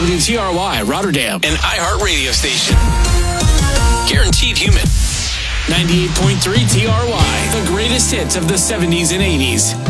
WTRY Rotterdam, an iHeart radio station. Guaranteed human. 98.3 TRY, the greatest hits of the 70s and 80s.